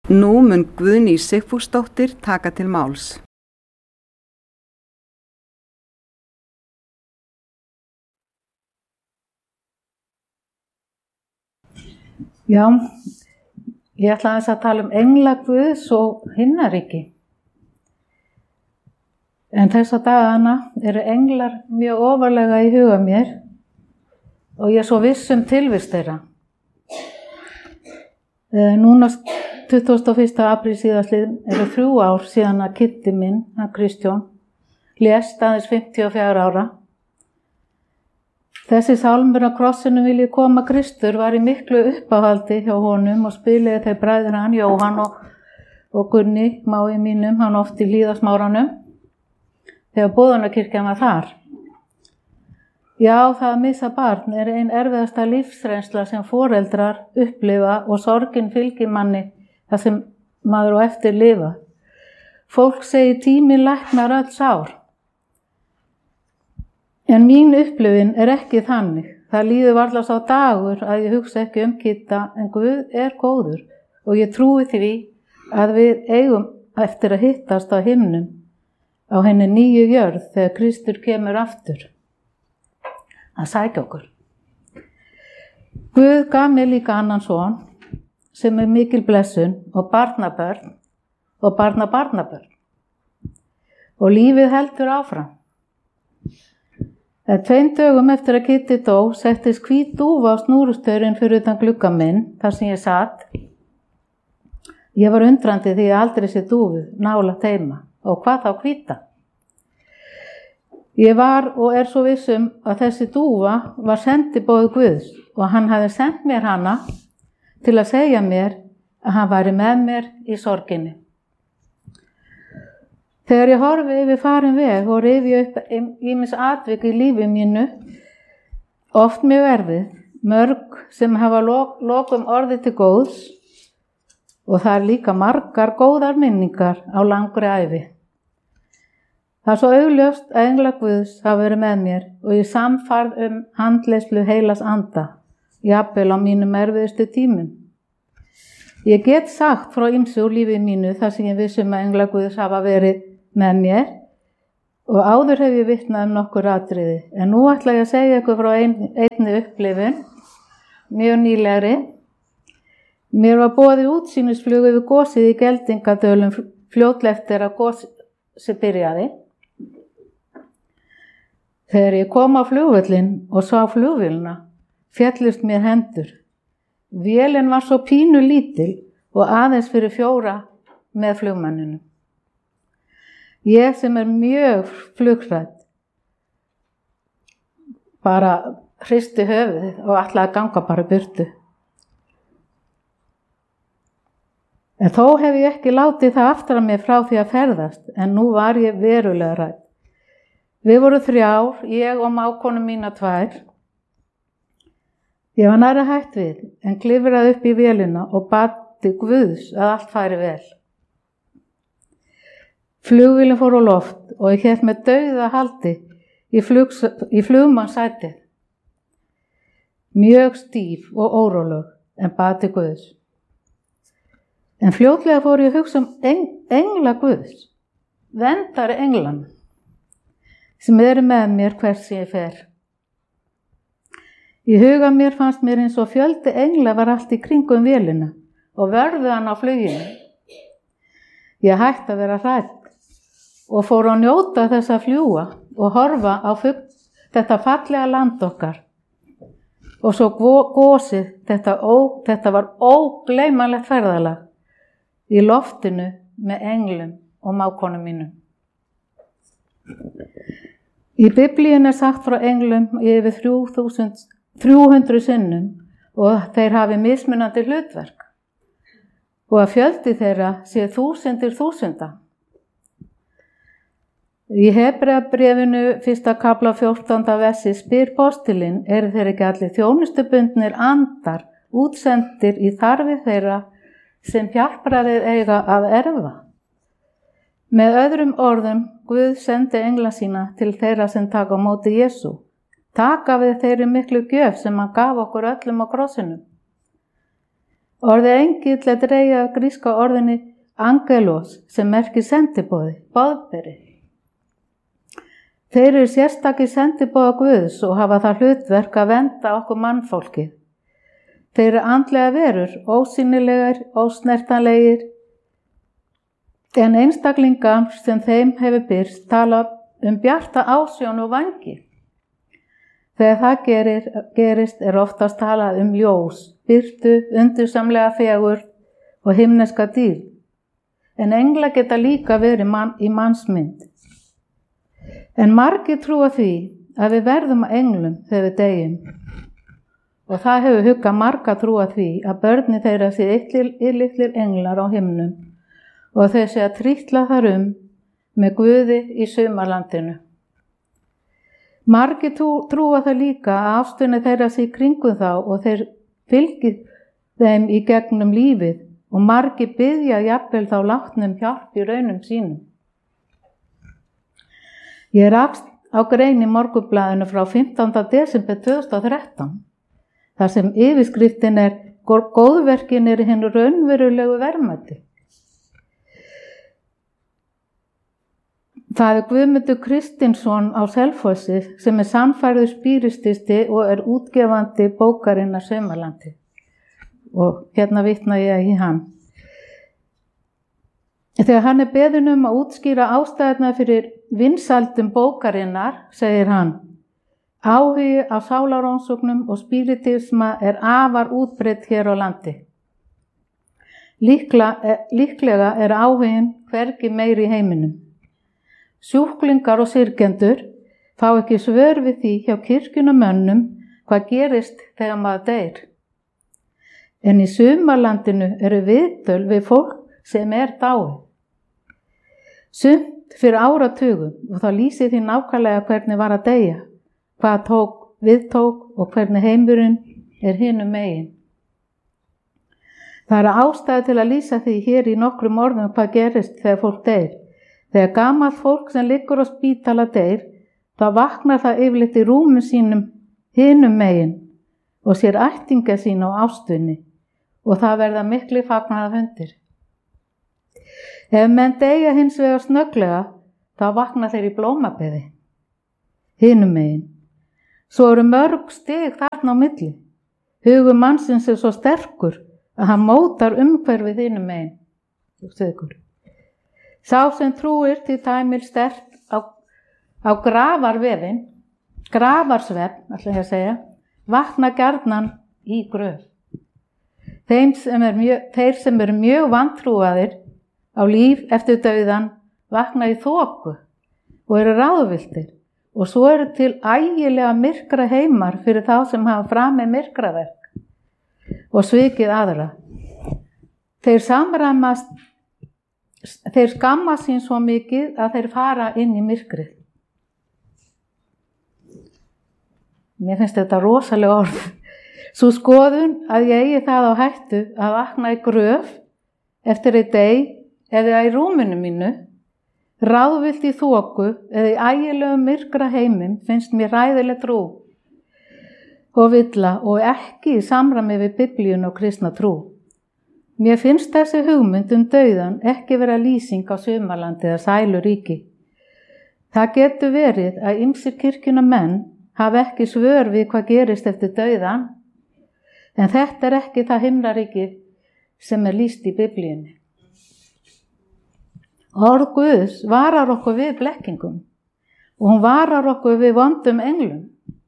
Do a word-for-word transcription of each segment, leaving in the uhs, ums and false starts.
Nú mun Guðný Sigfúsdóttir taka til máls. Já, ég ætla aðeins að tala um engla Guðs og himnaríki. En þessa dagana eru englar mjög ofarlega í huga mér og ég er svo viss um tilvist þeirra. Núna tuttugasta og fyrsta apríl síðastliðinn eru þrjú ár síðan að Kiddi minn, hann Kristján, lést aðeins fimmtíu og fjögurra ára. Þessi sálmur á krossinu vil ég koma Kristur var í miklu uppáhaldi hjá honum og spilaði þeir bræður hann, Jóhann og, og Gunni, mái mínum, hann oft í Hlíðasmáranum, þegar boðunarkirkjan var þar. Já, það að missa barn er ein erfiðasta lífsreynsla sem foreldrar upplifa og sorgin fylgir manni það sem maður á eftir lifa. Fólk segir tíminn læknar öll sár. En mín upplifun er ekki þannig. Það líður varla sá dagur að ég hugsa ekki um Kidda, en Guð er góður og ég trúi því að við eigum eftir að hittast á himnum á henni nýju jörð þegar Kristur kemur aftur að sækja okkur. Guð gaf mér líka annan son sem er mikil blessun og barnabörn og barnabarnabörn. Og lífið heldur áfram. Tveim dögum eftir að Kiddi dó settist hvít dúfa á snúrustaurinn fyrir utan glugga minn þar sem ég satt. Ég var undrandi því ég aldrei sé dúfu nálægt heima og hvað þá hvíta. Ég var og er svo viss um að þessi dúfa var sendiboði Guðs og hann hafði sendt mér hana til að segja mér að hann væri með mér í sorginni. Þegar ég horfi yfir farin veg og rifja upp ýmis atvik í lífi mínu, oft mjög erfið, mörg sem hafa lokum orðið til góðs og það er líka margar góðar minningar á langri ævi. Það er svo augljóst að englar Guðs hafa verið með mér og ég samfærð um handleiðslu heilags anda, jafnvel á mínum erfiðustu tímum. Ég get sagt frá ýmsu úr lífi mínu þar sem ég vissum að englar Guðs hafa verið með mér og áður hef ég vitnað um nokkur atriði. En nú ætla ég að segja ykkur frá ein, einni upplifun, mjög nýlegri. Mér var boðið útsýnisflug yfir gosið í Geldingadölum fljótlega eftir að gosið byrjaði. Þegar ég kom á flugvöllinn og sá flugvélina, féllust mér hendur. Vélin var svo pínu lítil og aðeins fyrir fjóra með flugmanninum. Ég sem er mjög flughrædd bara hristi höfuðið og ætlaði að ganga bara burtu. En þó hef ég ekki látið það aftur að mér frá því að ferðast, en nú var ég verulega hrædd. Við vorum þrjár, ég og mákonum mína tvær. Ég var nærri hætt við, en klifraði upp í vélina og bati Guðs að allt færi vel. Flugvélin fór á loft og ég hélt með dauða haldi í, flugs, í flugmannssætið. Mjög stíf og óróleg, en bati Guðs. En fljótlega fór ég að hugsa um eng, engla Guðs, verndari englana, sem eru með mér hvers sem ég fer. Í huga mér fannst mér eins og fjöldi engla var allt í kringum vélina og vörðu hann á fluginu. Ég hætti að vera hrædd og fór að njóta þess að fljúga og horfa á fugg, þetta fallega land okkar. Og svo gósið, þetta, ó, þetta var ógleymanlegt ferðalag í loftinu með englum og mákonum mínum. Í Biblíun er sagt frá englum yfir þrjú hundruð sinnum og þeir hafi mismunandi hlutverk og að fjöldi þeirra sé þúsundir þúsunda. Í Hebreabréfinu fyrsta kafla fjórtánda versi spyr postilinn, eru þeir ekki allir þjónustubundnir andar útsendir í þarfir þeirra sem hjálpararið eiga að erfa? Með öðrum orðum, Guð sendi engla sína til þeirra sem taka á móti Jesú. Taka við þeirri miklu gjöf sem hann gaf okkur öllum á krossinum. Orðið engill er dregið af gríska orðinni angelos sem merkir sendiboði, boðberi. Þeir eru sérstakir sendiboða Guðs og hafa það hlutverk að vernda okkur mannfólkið. Þeir eru andlega verur, ósýnilegar, ósnertanlegir, en einstaklingar sem þeim hefur birst tala um bjarta ásjón og vangi. Þegar það gerir, gerist er oftast talað um ljós, birtu, undursamlega fegurð og himneska dýrð. En englar geta líka verið mann, í mannsmynd. En margir trúa því að við verðum að englum þegar við deyjum. Og það hefur huggað marga trúa því að börni þeirra sé litlir englar á himnum og þau sé að trítla þar um með Guði í sumarlandinu. Margir trúa það líka að ástunni þeirra sé kringum þá og þeir fylgi þeim í gegnum lífið og margir biðja jafnvel þá látnum hjálp í raunum sínum. Ég rakst á grein í Morgunblaðinu frá fimmtánda desember tvö þúsund og þrettán, þar sem yfirskriftin er góðverkin er hinn raunverulegu verðmæti. Það er Guðmundur Kristinsson á Selfossi sem er sannfærður spírististi og er útgefandi bókarinnar Sumarlandi. Og hérna vitna ég í hann. Þegar hann er beðinn um að útskýra ástæðuna fyrir vinsældum bókarinnar, segir hann: áhugi á sálarannsóknum og spiritisma er afar útbreidd hér á landi. Líklega, líklega er áhugin hvergi meiri í heiminum. Sjúklingar og syrgjendur fá ekki svör við því hjá kirkjunumönnum hvað gerist þegar maður deyr. En í Sumarlandinu eru viðtöl við fólk sem er dáið. Sumt fyrir áratugum og þá lýsir því nákvæmlega hvernig var að deyja, hvað tók, viðtók og hvernig heimurinn er hinum megin. Það er ástæða til að lýsa því hér í nokkrum orðum hvað gerist þegar fólk deyr. Þegar gamalt fólk sem liggur á spítala deyr, þá vaknar það yfirleitt í rúmum sínum hinum megin og sér ættingja sín á ástunni og það verða mikli fagnaðarfundir. Ef menn deyja hins vegar snögglega, þá vakna þeir í blómabeði, hinum megin. Svo eru mörg stig þarna á milli. Hugur mannsins er svo sterkur að hann mótar umhverfið hinum megin. Sá sem trúir til dæmis sterkt á, á grafarvefinn, grafarsvefn, ætla ég að segja, vakna gjarnan í gröf. Þeim sem er mjög, þeir sem eru mjög vantrúaðir á líf eftir dauðan vakna í þoku og eru ráðvilltir og svo eru til ægilega myrkra heimar fyrir þá sem hafa framið myrkraverk og svikið aðra. Þeir samræmast Þeir skamma sín svo mikið að þeir fara inn í myrkrið. Mér finnst þetta rosalega orð. Svo skoðun að ég eigi það á hættu að vakna í gröf eftir einn deg eða í rúminu mínu, ráðvillt í þoku eða í ægilegum myrkra heimum finnst mér ræðileg trú og villa og ekki í samræmi við Biblíun og kristna trú. Mér finnst þessi hugmynd um dauðan ekki vera lýsing á Sumarlandi eða sæluríki. Það getur verið að ýmsir kirkjunamenn hafa ekki svör við hvað gerist eftir dauðan, en þetta er ekki það himnaríki sem er lýst í Biblíunni. Orð Guðs varar okkur við blekkingum og hún varar okkur við vondum englum.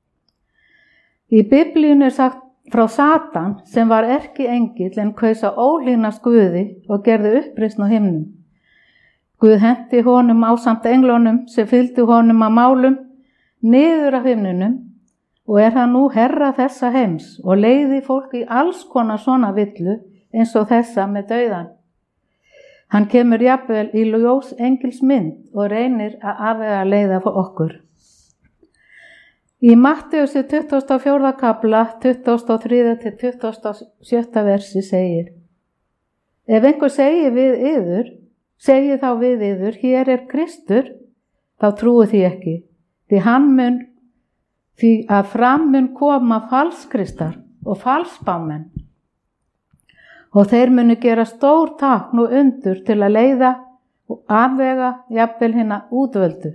Í Biblíunni er sagt frá Satan sem var erki engill en kaus að ólínast Guði og gerði uppreisn á himnum. Guð henti honum ásamt englunum sem fylgdu honum að málum niður af himnunum og er hann nú herra þessa heims og leiði fólk í alls konar svona villu eins og þessa með dauðan. Hann kemur jafnvel í ljós engils mynd og reynir að afvega leiða fyrir okkur. Í Mattheusi tuttugasta og fjórða kafla, tuttugasta og þriðja til tuttugasta og sjötta versi segir: Ef einhver segir við yður, segir þá við yður, hér er Kristur, þá trúið því ekki, því hann mun, því að fram mun koma falskristar og falsspámenn og þeir munu gera stór tákn og undur til að leiða og afvega jafnvel hina útvöldu.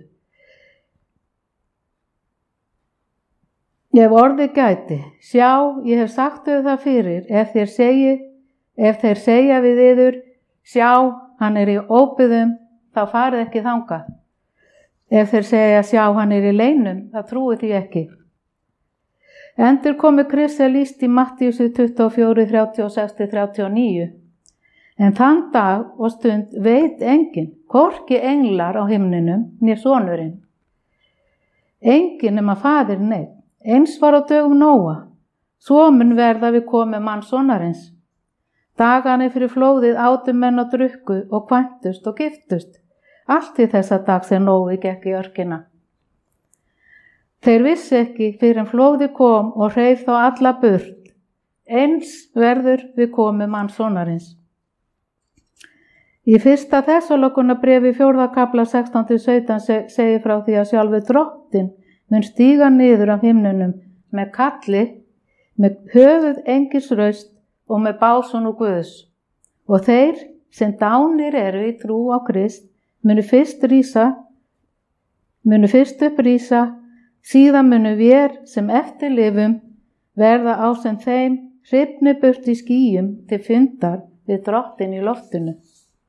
Ef orðið gæti, sjá, ég hef sagt þau það fyrir, ef þeir segi, ef þeir segja við yður, sjá, hann er í óbyggðum, þá farið ekki þangað. Ef þeir segja, sjá, hann er í leinum, þá trúið því ekki. Endur komi Kristi lýst í Mattíusi tuttugu og fjögur, þrjátíu og sex til þrjátíu og níu. En þann dag og stund veit enginn, hvorki englar á himninum, né sonurinn. Enginn nema faðirinn einn. Eins var á dögum Nóa, svo mun verða við komu mannssonarins. Dagana fyrir flóðið átu menn og drukku og kvæntust og giftust, allt í þessa dag sem Nói gekk í örkina. Þeir vissi ekki fyrir en flóðið kom og hreif þá alla burt, eins verður við komu mannssonarins. Í fyrsta Þessalóníkarbréfi fjórða kafla sextán til sautján segir frá því að sjálfur Drottinn mun stíga niður af himnunum með kalli, með höfuð engilsraust og með básunu Guðs. Og þeir sem dánir eru í trú á Krist munu fyrst rísa, munu fyrst upp rísa, síðan munu vér sem eftir lifum verða á sem þeim hrifni burt í skýjum til fundar við Drottinn í loftinu.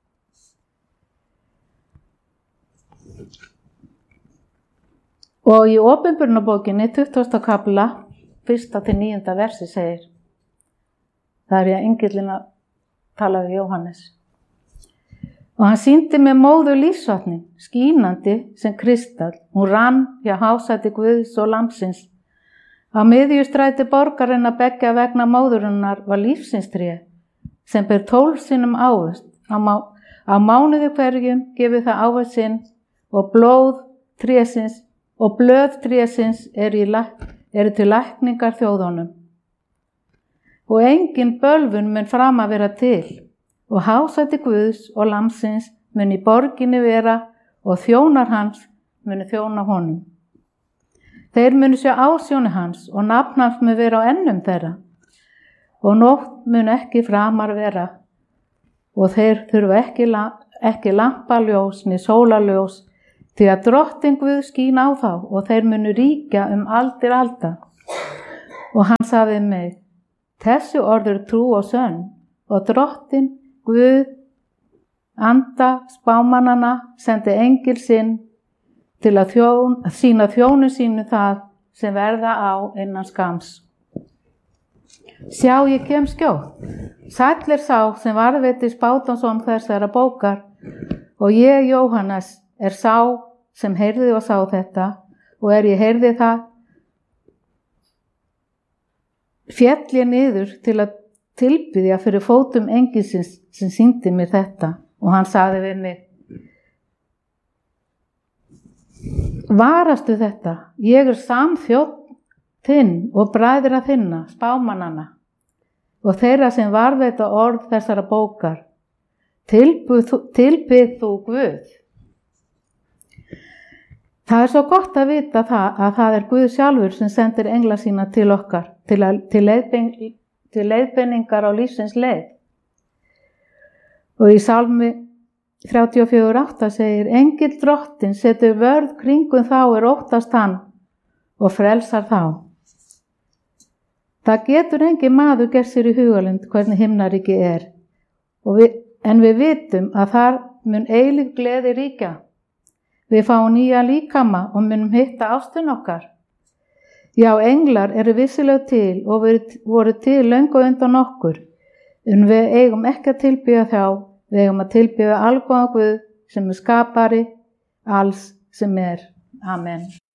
Og í Opinberunarbókinni tuttugasta kafla, fyrsta til níunda versi segir, það er ég engillinn að tala við Jóhannes. Og hann sýndi með móðu lífsvatnin, skínandi sem kristall, hún rann hjá hásæti Guðs og Lambsins. Á miðjustræti borgarinnar beggja vegna móðurinnar var lífsinstré, sem ber tólf sinnum ávöxt. Á, má, á mánuði hverjum gefur það ávöxt sinn og blóð trésins og blöð trésins eru, eru til lækningar þjóðunum. Og engin bölvun mun fram að vera til, og hásæti Guðs og Lambsins mun í borginni vera og þjónar hans munu þjóna honum. Þeir munu sjá ásjóni hans og nafn hans mun vera á ennum þeirra, og nótt mun ekki framar vera, og þeir þurfa ekki, ekki lampaljós ni sólarljós, því að Drottinn Guð skín á þá og þeir munu ríkja um aldir alda. Og hann sagði mig, þessi orður trú og sönn, og Drottinn Guð anda spámannana sendi engil sinn til að, þjón, að sína þjónu sínu það sem verða á innan skams. Sjá, ég kem skjótt, sæll er sá sem varðveiti spátansson þessara bókar, og ég, Jóhannes, er sá sem heyrði og sá þetta, og er ég heyrði það, féll ég niður til að tilbiðja fyrir fótum engilsins sem sýndi mér þetta, og hann sagði við mig, varastu þetta, ég er samþjónn þinn og bræðra þinna, spámannana, og þeirra sem varðveita orð þessara bókar, tilbið, tilbið þú Guð. Það er svo gott að vita það að það er Guð sjálfur sem sendir engla sína til okkar, til, að, til, leiðbein, til leiðbeiningar á lífsins leið. Og í Sálmi þrjátíu og fjögur átta segir, engill Drottinn setur vörð kringum þá er óttast hann og frelsar þá. Það getur engin maður gert sér í hugalund hvernig himnaríki er, og við, en við vitum að þar mun eilíf gleði ríkja. Við fáum nýja líkama og munum hitta ástin okkar. Já, englar eru vissilega til og voru til löngu undan okkur, en við eigum ekki að tilbiðja þá, við eigum að tilbiðja algóðan Guð sem er skapari alls sem er. Amen.